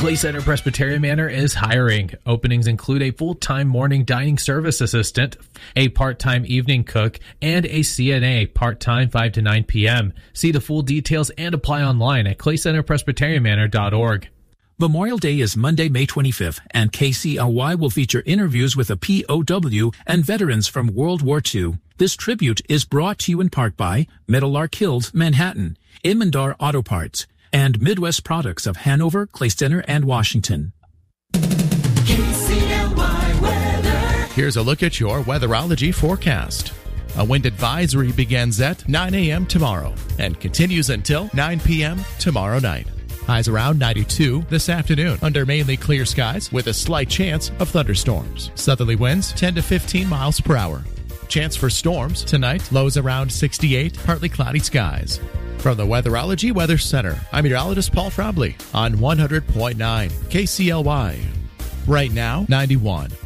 Clay Center Presbyterian Manor is hiring. Openings include a full-time morning dining service assistant, a part-time evening cook, and a CNA part-time 5 to 9 p.m. See the full details and apply online at claycenterpresbyterianmanor.org. Memorial Day is Monday, May 25th, and KCLY will feature interviews with a POW and veterans from World War II. This tribute is brought to you in part by Meadowlark Hills, Manhattan, Immendar Auto Parts, and Midwest Products of Hanover, Clay Center, and Washington. KCLY weather. Here's a look at your weatherology forecast. A wind advisory begins at 9 a.m. tomorrow and continues until 9 p.m. tomorrow night. Highs around 92 this afternoon under mainly clear skies with a slight chance of thunderstorms. Southerly winds 10 to 15 miles per hour. Chance for storms tonight, lows around 68, partly cloudy skies. From the Weatherology Weather Center, I'm meteorologist Paul Frobley on 100.9 KCLY. Right now, 91.